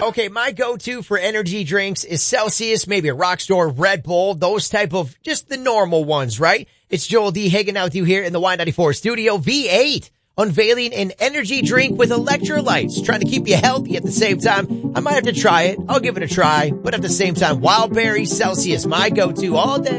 Okay, my go-to for energy drinks is Celsius, maybe a Rockstar, Red Bull, those type of just the normal ones, right? It's Joel D hanging out with you here in the Y94 studio. V8 unveiling an energy drink with electrolytes, trying to keep you healthy at the same time. I might have to try it. I'll give it a try. But at the same time, Wildberry Celsius, my go-to all day.